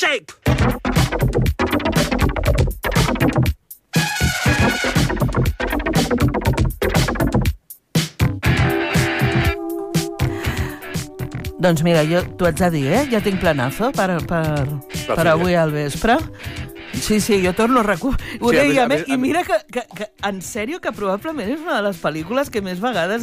sake! Doncs mira, t'ho haig de dir, ja tinc planazo per avui al vespre. Sí, jo torno a recuperar. Ho deia, i mira que en sèrio, que probablement és una de les pel·lícules que més vegades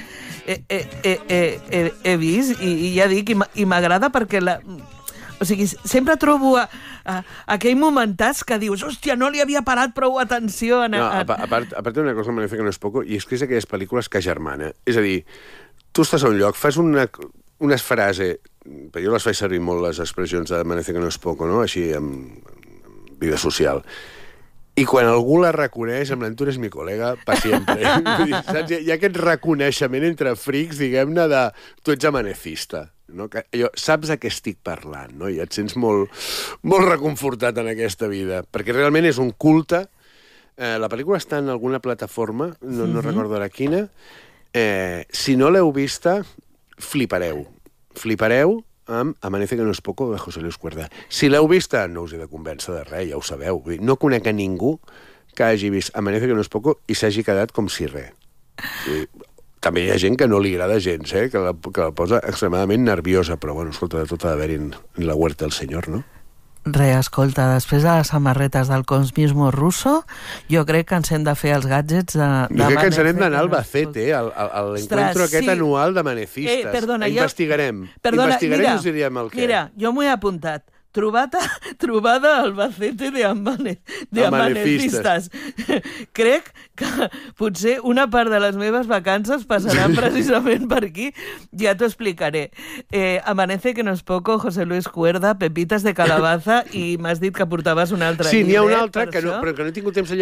he vist, i ja dic, i m'agrada perquè o sigui, sempre trobo aquell momentats que dius, hòstia, no li havia parat prou atenció. No, a part una cosa que m'agrada que no és poco, i és que és aquelles pel·lícules que germana. És a dir, tu estàs a un lloc, fas una frase, però jo les faig servir molt, les expressions de «Amanece que no es poco», no? Així, amb vida social. I quan algú la reconeix, em tu eres mi col·lega pa sempre. Saps? Hi ha aquest reconeixement entre frics, diguem-ne, de tu ets amanecista. No? Saps a què estic parlant, no? I et sents molt reconfortat en aquesta vida. Perquè realment és un culte. La pel·lícula està en alguna plataforma, no recordo ara quina. Si no l'heu vista, flipareu. Flipareu amb Amanece que no es poco, de José Luis Cuerda. Si l'heu vista, no us he de convèncer de res, ja ho sabeu. No conec a ningú que hagi vist Amanece que no es poco i s'hagi quedat com si res. També hi ha gent que no li agrada gens, que la posa extremadament nerviosa, però, bueno, escolta, de tot ha d'haver-hi en la huerta del senyor, no? Escolta, després de les samarretes del Cosmismo Russo, jo crec que ens hem de fer els gadgets de... Jo crec que ens n'hem d'anar al Albacete, a l'encuentro aquest anual d'amanecistes. Investigarem. Investigarem i us diríem el què. Mira, jo m'ho he apuntat. Trobada Albacete de amanecistes. Crec que potser una part de les meves vacances passaran precisament per aquí. Ja t'ho explicaré. Amanece que no es poco, José Luis Cuerda, Pepitas de calabaza, i m'has dit que portaves una altra. Sí, n'hi ha una altra, però que no he tingut temps de